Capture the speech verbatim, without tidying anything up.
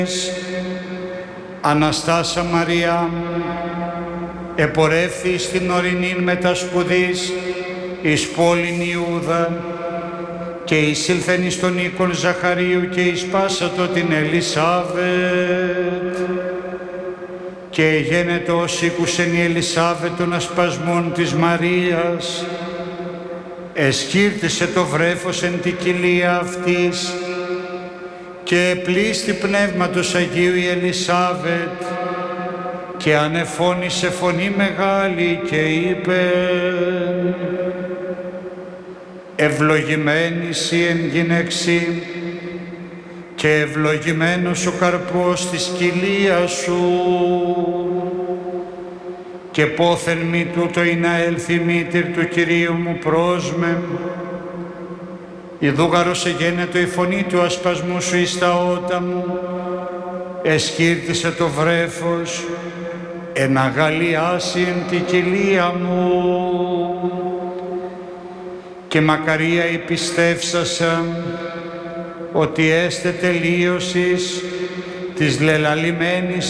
Αναστάσα Μαρία, επορεύθη στην ορεινήν μετασπουδής εις πόλην Ιούδα και εισήλθεν εις τον οίκον Ζαχαρίου και εις πάσατο την Ελισάβετ. Και γένετο ως ήκουσεν η Ελισάβετ των ασπασμών της Μαρίας, εσκύρτησε το βρέφος εν την κοιλία αυτής και πλήστη πνεύματος Αγίου η Ελισάβετ και ανεφώνησε φωνή μεγάλη και είπε: «Ευλογημένης η εν γυναίξη και ευλογημένος ο καρπός της κοιλίας σου. Και πόθεν μη τούτο ή να έλθει μήτηρ του Κυρίου μου πρόσμε. Ιδούγαρος εγένετο η φωνή του ασπασμού σου εις τα ότα μου, εσκύρτησε το βρέφος, εναγαλιάσει εν τη κοιλία μου. Και μακαρία η πιστεύσασα, ότι έστε τελείωσης της λελαλημένης